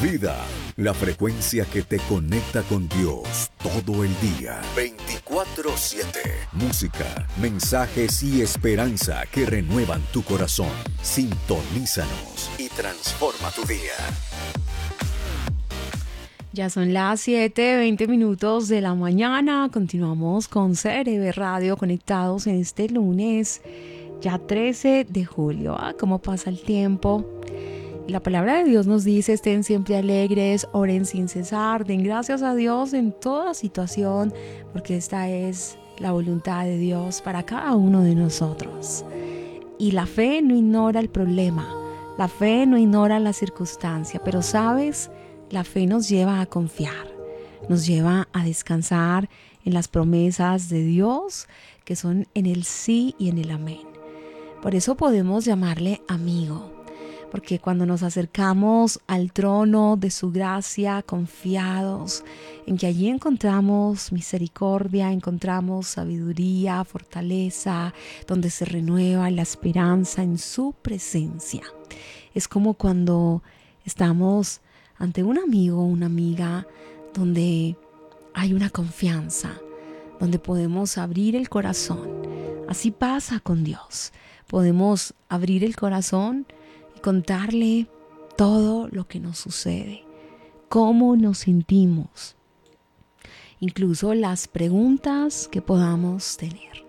Vida, la frecuencia que te conecta con Dios todo el día. 24/7. Música, mensajes y esperanza que renuevan tu corazón. Sintonízanos y transforma tu día. Ya son las 7:20 de la mañana. Continuamos con CRB Radio conectados en este lunes, ya 13 de julio. ¿Cómo pasa el tiempo? La palabra de Dios nos dice: estén siempre alegres, oren sin cesar, den gracias a Dios en toda situación, porque esta es la voluntad de Dios para cada uno de nosotros. Y la fe no ignora el problema, la fe no ignora la circunstancia, pero ¿sabes? La fe nos lleva a confiar, nos lleva a descansar en las promesas de Dios, que son en el sí y en el amén. Por eso podemos llamarle amigo, porque cuando nos acercamos al trono de su gracia, confiados en que allí encontramos misericordia, encontramos sabiduría, fortaleza, donde se renueva la esperanza en su presencia. Es como cuando estamos ante un amigo o una amiga donde hay una confianza, donde podemos abrir el corazón. Así pasa con Dios. Podemos abrir el corazón y contarle todo lo que nos sucede, cómo nos sentimos, incluso las preguntas que podamos tener.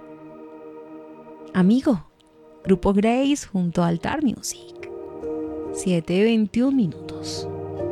Amigo, Grupo Grace junto a Altar Music. 7:21.